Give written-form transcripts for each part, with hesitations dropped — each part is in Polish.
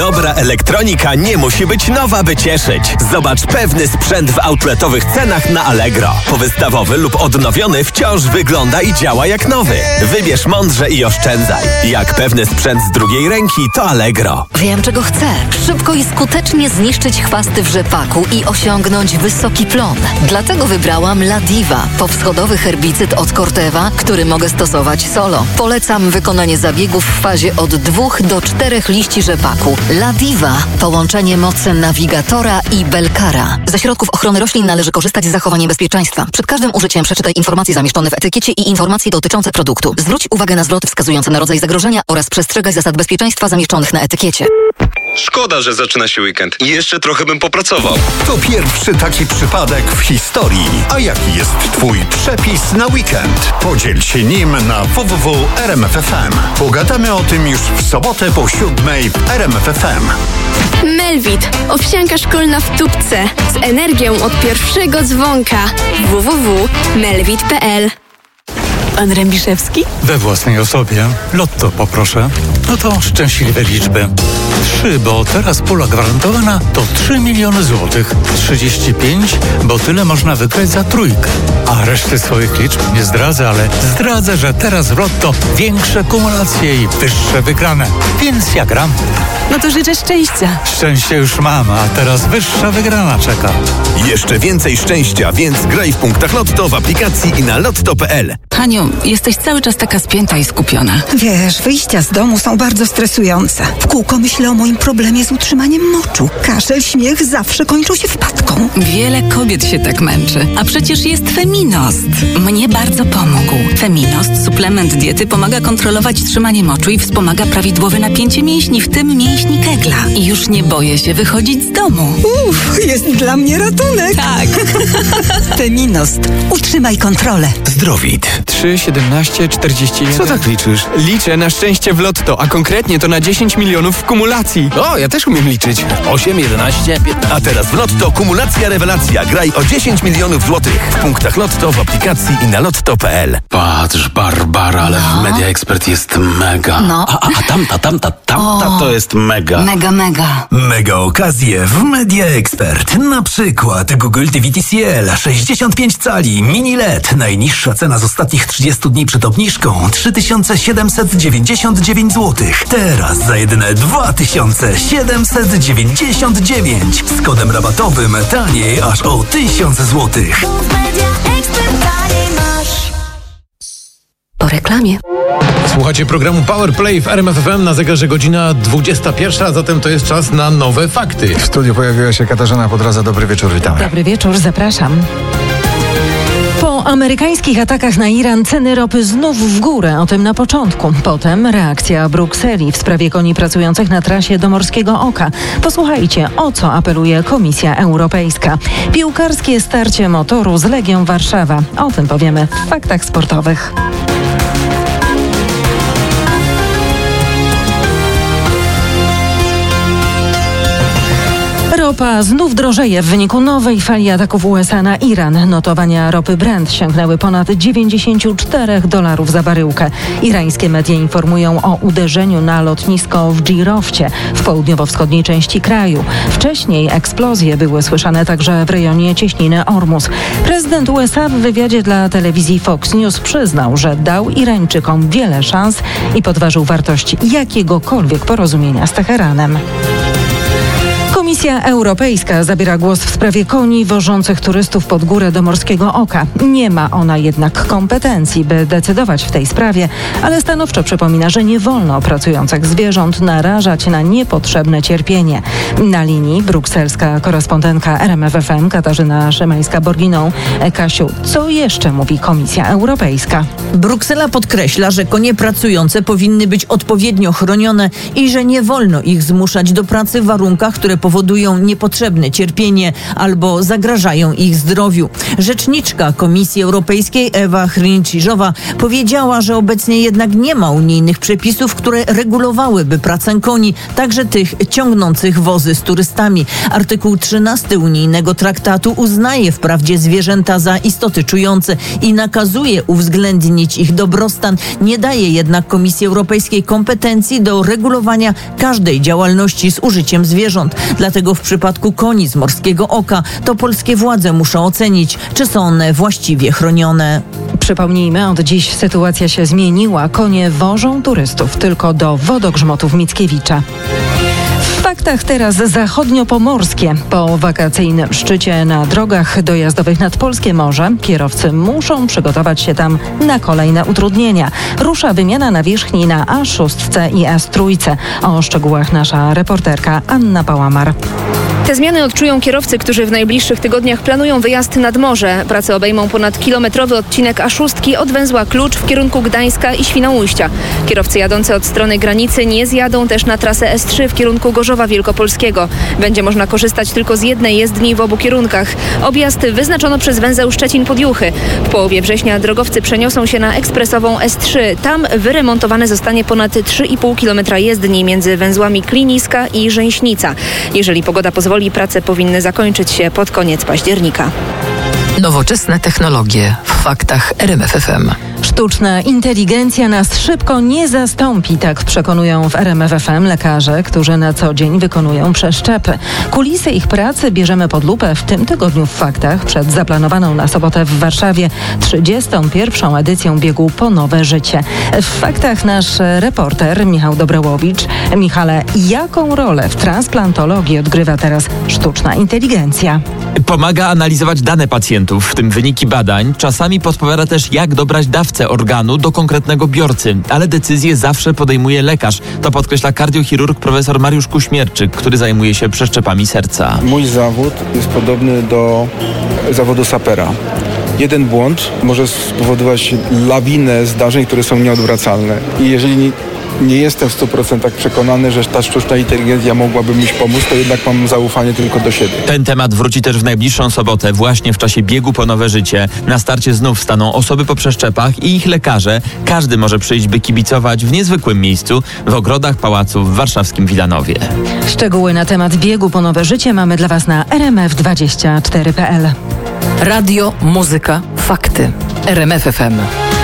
Dobra elektronika nie musi być nowa, by cieszyć. Zobacz pewny sprzęt w outletowych cenach na Allegro. Powystawowy lub odnowiony wciąż wygląda i działa jak nowy. Wybierz mądrze i oszczędzaj. Jak pewny sprzęt z drugiej ręki, to Allegro. Wiem, czego chcę. Szybko i skutecznie zniszczyć chwasty w rzepaku i osiągnąć wysoki plon. Dlatego wybrałam Ladiva, powschodowy herbicyd od Corteva, który mogę stosować solo. Polecam wykonanie zabiegów w fazie od 2 do 4 liści rzepaku. Ladiva, połączenie mocy nawigatora i belkara. Ze środków ochrony roślin należy korzystać z zachowaniem bezpieczeństwa. Przed każdym użyciem przeczytaj informacje zamieszczone w etykiecie i informacje dotyczące produktu. Zwróć uwagę na zwroty wskazujące na rodzaj zagrożenia oraz przestrzegaj zasad bezpieczeństwa zamieszczonych na etykiecie. Szkoda, że zaczyna się weekend. Jeszcze trochę bym popracował. To pierwszy taki przypadek w historii. A jaki jest twój przepis na weekend? Podziel się nim na www.rmf.fm. Pogadamy o tym już w sobotę po 7:00 w RMF FM. Melvit. Owsianka szkolna w tubce. Z energią od pierwszego dzwonka. www.melvit.pl. Pan Rębiszewski? We własnej osobie. Lotto poproszę. No to szczęśliwe liczby. 3, bo teraz pula gwarantowana to 3 miliony złotych. 35, bo tyle można wygrać za trójkę. A reszty swoich liczb nie zdradzę, ale zdradzę, że teraz w Lotto większe kumulacje i wyższe wygrane. Więc ja gram. No to życzę szczęścia. Szczęście już mam, a teraz wyższa wygrana czeka. Jeszcze więcej szczęścia, więc graj w punktach Lotto w aplikacji i na lotto.pl. Haniu, jesteś cały czas taka spięta i skupiona. Wiesz, wyjścia z domu są bardzo stresujące. W kółko myślę o moim problemie z utrzymaniem moczu. Kaszel, śmiech zawsze kończą się wpadką. Wiele kobiet się tak męczy. A przecież jest Feminost. Mnie bardzo pomógł. Feminost, suplement diety, pomaga kontrolować trzymanie moczu i wspomaga prawidłowe napięcie mięśni, w tym mięśni kegla. I już nie boję się wychodzić z domu. Jest dla mnie ratunek. Tak. Feminost. Utrzymaj kontrolę. Zdrowit. 3, 17, 41. Co tak liczysz? Liczę na szczęście w Lotto, a konkretnie to na 10 milionów w kumulacji. O, ja też umiem liczyć. 8, 11, 15. A teraz w Lotto kumulacja rewelacja. Graj o 10 milionów złotych. W punktach Lotto w aplikacji i na lotto.pl. Patrz, Barbara, ale w Media Expert jest mega. No. A tamta to jest mega. Mega. Mega okazje w Media Expert. Na przykład Google TV TCL 65 cali mini LED. Najniższa cena z ostatnich 30 dni przed obniżką 3799 zł. Teraz za jedyne 2799. Z kodem rabatowym taniej aż o 1000 zł. Po reklamie. Słuchacie programu Power Play w RMF FM, na zegarze godzina 21, a zatem to jest czas na nowe fakty. W studiu pojawiła się Katarzyna Podradza. Dobry wieczór, witamy. Dobry wieczór, zapraszam. Po amerykańskich atakach na Iran ceny ropy znów w górę, o tym na początku. Potem reakcja Brukseli w sprawie koni pracujących na trasie do Morskiego Oka. Posłuchajcie, o co apeluje Komisja Europejska. Piłkarskie starcie motoru z Legią Warszawa. O tym powiemy w faktach sportowych. Ropa znów drożeje w wyniku nowej fali ataków USA na Iran. Notowania ropy Brent sięgnęły ponad $94 za baryłkę. Irańskie media informują o uderzeniu na lotnisko w Dżirowcie w południowo-wschodniej części kraju. Wcześniej eksplozje były słyszane także w rejonie cieśniny Ormus. Prezydent USA w wywiadzie dla telewizji Fox News przyznał, że dał Irańczykom wiele szans i podważył wartość jakiegokolwiek porozumienia z Teheranem. Komisja Europejska zabiera głos w sprawie koni wożących turystów pod górę do Morskiego Oka. Nie ma ona jednak kompetencji, by decydować w tej sprawie, ale stanowczo przypomina, że nie wolno pracujących zwierząt narażać na niepotrzebne cierpienie. Na linii brukselska korespondentka RMF FM Katarzyna Szymańska-Borginą. Kasiu, co jeszcze mówi Komisja Europejska? Bruksela podkreśla, że konie pracujące powinny być odpowiednio chronione i że nie wolno ich zmuszać do pracy w warunkach, które powodują powodują niepotrzebne cierpienie albo zagrażają ich zdrowiu. Rzeczniczka Komisji Europejskiej Ewa Hrynčižová powiedziała, że obecnie jednak nie ma unijnych przepisów, które regulowałyby pracę koni, także tych ciągnących wozy z turystami. Artykuł 13 unijnego traktatu uznaje wprawdzie zwierzęta za istoty czujące i nakazuje uwzględnić ich dobrostan, nie daje jednak Komisji Europejskiej kompetencji do regulowania każdej działalności z użyciem zwierząt. Dlatego w przypadku koni z Morskiego Oka to polskie władze muszą ocenić, czy są one właściwie chronione. Przypomnijmy, od dziś sytuacja się zmieniła. Konie wożą turystów tylko do wodogrzmotów Mickiewicza. W faktach teraz zachodniopomorskie. Po wakacyjnym szczycie na drogach dojazdowych nad Polskie Morze kierowcy muszą przygotować się tam na kolejne utrudnienia. Rusza wymiana nawierzchni na A6 i S3. O szczegółach nasza reporterka Anna Pałamar. Te zmiany odczują kierowcy, którzy w najbliższych tygodniach planują wyjazd nad morze. Prace obejmą ponadkilometrowy odcinek A6 od węzła Klucz w kierunku Gdańska i Świnoujścia. Kierowcy jadący od strony granicy nie zjadą też na trasę S3 w kierunku Gorzowa Wielkopolskiego. Będzie można korzystać tylko z jednej jezdni w obu kierunkach. Objazd wyznaczono przez węzeł Szczecin-Podjuchy. W połowie września drogowcy przeniosą się na ekspresową S3. Tam wyremontowane zostanie ponad 3,5 km jezdni między węzłami Kliniska i Rzęśnica. Jeżeli pogoda pozwoli, prace powinny zakończyć się pod koniec października. Nowoczesne technologie w faktach RMF FM. Sztuczna inteligencja nas szybko nie zastąpi, tak przekonują w RMF FM lekarze, którzy na co dzień wykonują przeszczepy. Kulisy ich pracy bierzemy pod lupę w tym tygodniu w faktach przed zaplanowaną na sobotę w Warszawie 31. edycją biegu Po Nowe Życie. W faktach nasz reporter Michał Dobrołowicz. Michale, jaką rolę w transplantologii odgrywa teraz sztuczna inteligencja? Pomaga analizować dane pacjentów, w tym wyniki badań. Czasami podpowiada też, jak dobrać dawcę organu do konkretnego biorcy, ale decyzję zawsze podejmuje lekarz. To podkreśla kardiochirurg profesor Mariusz Kuśmierczyk, który zajmuje się przeszczepami serca. Mój zawód jest podobny do zawodu sapera. Jeden błąd może spowodować lawinę zdarzeń, które są nieodwracalne. I jeżeli nie jestem w 100% przekonany, że ta sztuczna inteligencja mogłaby mi pomóc, to jednak mam zaufanie tylko do siebie. Ten temat wróci też w najbliższą sobotę, właśnie w czasie biegu Po Nowe Życie. Na starcie znów staną osoby po przeszczepach i ich lekarze. Każdy może przyjść, by kibicować w niezwykłym miejscu, w ogrodach pałacu w warszawskim Wilanowie. Szczegóły na temat biegu Po Nowe Życie mamy dla Was na rmf24.pl. Radio, muzyka, fakty. RMF FM.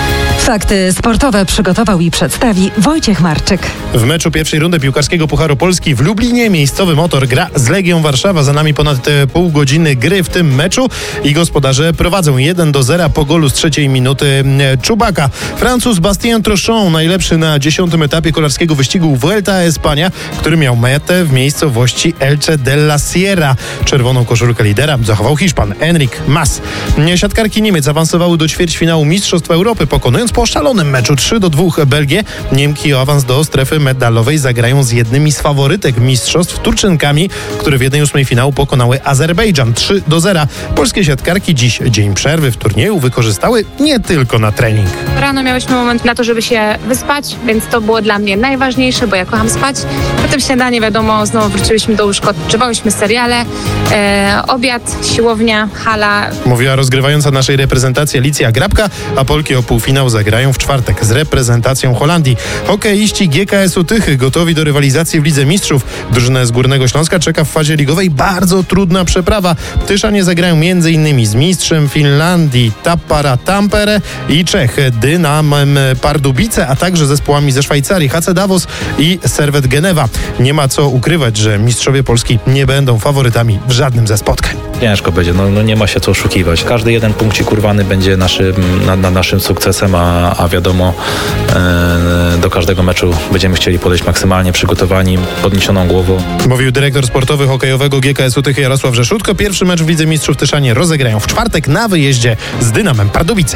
Fakty sportowe przygotował i przedstawi Wojciech Marczyk. W meczu pierwszej rundy piłkarskiego Pucharu Polski w Lublinie miejscowy Motor gra z Legią Warszawa. Za nami ponad pół godziny gry w tym meczu i gospodarze prowadzą 1-0 po golu z 3 minuty Czubaka. Francuz Bastien Trochon, najlepszy na 10. etapie kolarskiego wyścigu Vuelta a España, który miał metę w miejscowości Elche de la Sierra. Czerwoną koszulkę lidera zachował Hiszpan Enric Mas. Siatkarki Niemiec awansowały do ćwierćfinału Mistrzostw Europy, pokonując po szalonym meczu 3-2 Belgię. Niemki o awans do strefy medalowej zagrają z jednymi z faworytek mistrzostw, Turczynkami, które w 1/8 finału pokonały Azerbejdżan 3-0. Polskie siatkarki dziś dzień przerwy w turnieju wykorzystały nie tylko na trening. Rano miałyśmy moment na to, żeby się wyspać, więc to było dla mnie najważniejsze, bo ja kocham spać. Potem śniadanie, wiadomo, znowu wróciliśmy do łóżka, odczywałyśmy seriale, obiad, siłownia, hala. Mówiła rozgrywająca naszej reprezentacji Alicja Grabka, a Polki o półfinał zagrają w czwartek z reprezentacją Holandii. Hokeiści GKS-u Tychy gotowi do rywalizacji w Lidze Mistrzów. Drużynę z Górnego Śląska czeka w fazie ligowej bardzo trudna przeprawa. Tyszanie zagrają m.in. z mistrzem Finlandii Tappara Tampere i Czech Dynamem Pardubice, a także zespołami ze Szwajcarii HC Davos i Servet Genewa. Nie ma co ukrywać, że mistrzowie Polski nie będą faworytami w żadnym ze spotkań. Ciężko będzie, nie ma się co oszukiwać. Każdy jeden punkcik urwany będzie naszym sukcesem, a wiadomo, do każdego meczu będziemy chcieli podejść maksymalnie przygotowani, podniesioną głową. Mówił dyrektor sportowy hokejowego GKS-u Tychy Jarosław Rzeszutko. Pierwszy mecz w Lidze Mistrzów Tyszanie rozegrają w czwartek na wyjeździe z Dynamem Pardubice.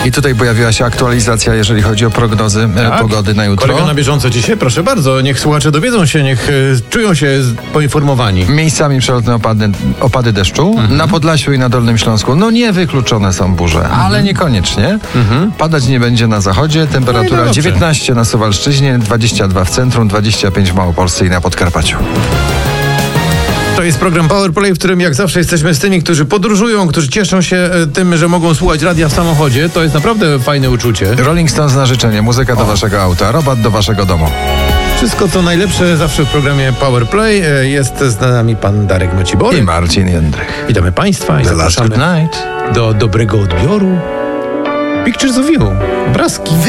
I tutaj pojawiła się aktualizacja, jeżeli chodzi o prognozy pogody na jutro. Kolega na bieżąco dzisiaj, proszę bardzo, niech słuchacze dowiedzą się, niech czują się poinformowani. Miejscami przelotne opady deszczu. Na Podlasiu i na Dolnym Śląsku niewykluczone są burze, ale niekoniecznie. Padać nie będzie na zachodzie. Temperatura 19 na Suwalszczyźnie, 22 w centrum, 25 w Małopolsce i na Podkarpaciu. To jest program Powerplay, w którym jak zawsze jesteśmy z tymi, którzy podróżują, którzy cieszą się tym, że mogą słuchać radia w samochodzie. To jest naprawdę fajne uczucie. Rolling Stones na życzenie, muzyka do waszego auta, robot do waszego domu. Wszystko co najlepsze zawsze w programie Powerplay. Jest z nami pan Darek Macibory i Marcin Jędrych. Witamy państwa i zapraszamy do dobrego odbioru. Pictures of You, obrazki.